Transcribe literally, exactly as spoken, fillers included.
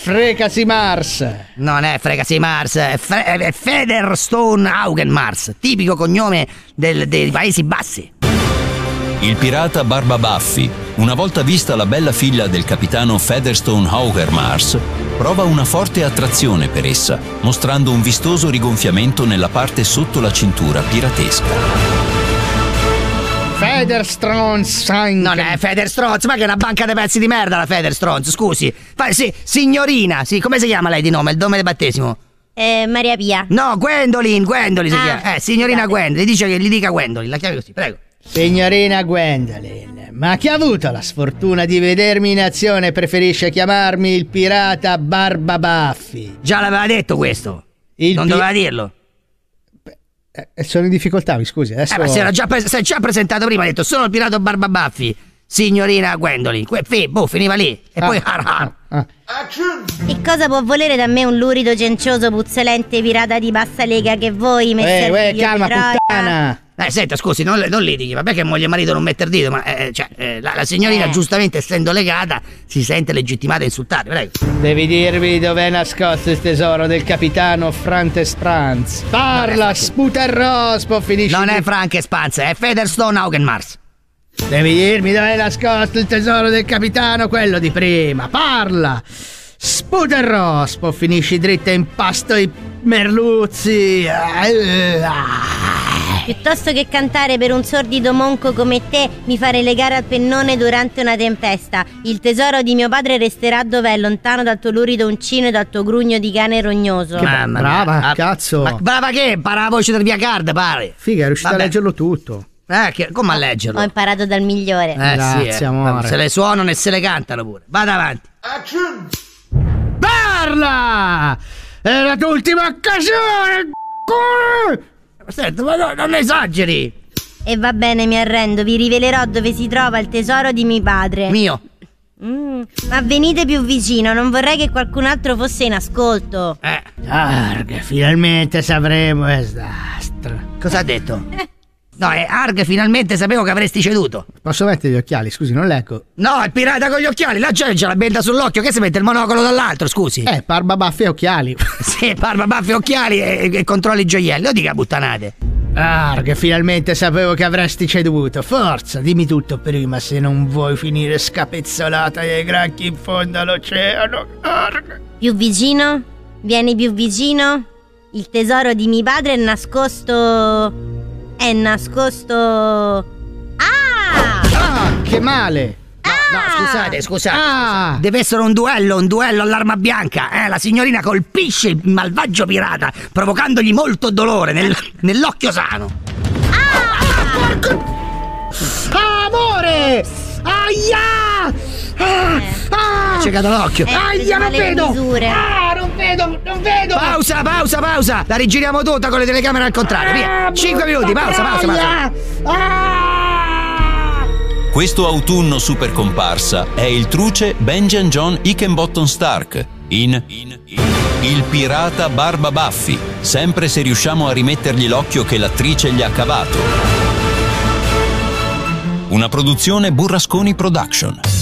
Frecasi Mars. Non è Frecasi Mars, è, Fe- è Featherstone Augenmars, tipico cognome del, dei Paesi Bassi. Il pirata Barba Baffi, una volta vista la bella figlia del capitano Featherstone Augenmars, prova una forte attrazione per essa, mostrando un vistoso rigonfiamento nella parte sotto la cintura piratesca. Featherstones. Non è Featherstones, ma che è una banca di pezzi di merda la Featherstones, scusi. Fa, sì, signorina, sì, come si chiama lei di nome, il nome di battesimo? Eh, Maria Pia. No, Gwendolyn, Gwendolyn si Ah, chiama. Eh, signorina scusate. Gwendolyn, dice che gli dica Gwendolyn, la chiami così, prego. Signorina Gwendolyn, ma chi ha avuto la sfortuna di vedermi in azione preferisce chiamarmi il pirata Barba Baffi? Già l'aveva detto questo. Il non pi- doveva dirlo. Eh, sono in difficoltà, mi scusi. Adesso... Eh, ma si era già, pre- si è già presentato prima, ha detto sono il pirata Barba Baffi, signorina Gwendolyn. Que- fi- boh, finiva lì. E Ah, poi ah, ah. E cosa può volere da me un lurido, cencioso, puzzolente pirata di bassa lega che voi, messer Eh, eh, figlio calma, di Troia? puttana. Eh, senta, scusi, non, non litighi, vabbè che moglie e marito non metter dito, ma eh, cioè, eh, la, la signorina Eh. giustamente essendo legata si sente legittimata a insultare, prego. Devi dirmi dov'è nascosto il tesoro del capitano Frantes Franz. Parla, sputa il rospo, finisci. Non di- è Frank e Spanz, è Featherstone Augenmars. Devi dirmi dov'è nascosto il tesoro del capitano, quello di prima. Parla! Sputa il rospo, finisci dritta in pasto ai merluzzi. Piuttosto che cantare per un sordido monco come te, mi farei legare al pennone durante una tempesta. Il tesoro di mio padre resterà dov'è, lontano dal tuo lurido uncino e dal tuo grugno di cane rognoso. Mamma brava, mia. Ah, cazzo. Ma brava che? Impara la voce del via card, pare. Figa, è riuscita Vabbè. a leggerlo tutto. Eh, che, come a leggerlo? Ho imparato dal migliore. Eh, Grazie, sì, eh. amore. Se le suonano e se le cantano pure. Vada avanti. Parla! È la tua ultima occasione! Senta, ma no, non esageri. E va bene, mi arrendo, vi rivelerò dove si trova il tesoro di mio padre. Mio. Mm, ma venite più vicino, non vorrei che qualcun altro fosse in ascolto. Eh, Arg, finalmente sapremo esastro. cosa ha detto? No, è Arg, finalmente sapevo che avresti ceduto. Posso mettere gli occhiali? Scusi, non leggo. No, il pirata con gli occhiali, la gente c'ha la benda sull'occhio, che si mette il monocolo dall'altro, scusi? Eh, barba baffi e occhiali. Sì, barba, baffi, occhiali e, e controlli i gioielli, lo dica puttanate. Arg, finalmente sapevo che avresti ceduto. Forza, dimmi tutto prima se non vuoi finire scapezzolata ai granchi in fondo all'oceano. Arg. Più vicino? Vieni più vicino? Il tesoro di mio padre è nascosto... È nascosto... Ah! Ah, che male. No, no, scusate, scusate. Ah. Deve essere un duello, un duello all'arma bianca. Eh, la signorina colpisce il malvagio pirata, provocandogli molto dolore nel- nell'occhio sano. Ah, amore! Aia! Ah, ah. Ciecato l'occhio. Eh, Aia, non le vedo! misure. Ah, non vedo, non vedo! Pausa, pausa, pausa. La rigiriamo tutta con le telecamere al contrario. Via. Cinque minuti, pausa, pausa, pausa. Ah! Questo autunno super comparsa è il truce Benjamin John Hickenbottom Stark in, in, in Il pirata Barba Baffi, sempre se riusciamo a rimettergli l'occhio che l'attrice gli ha cavato. Una produzione Burrasconi Production.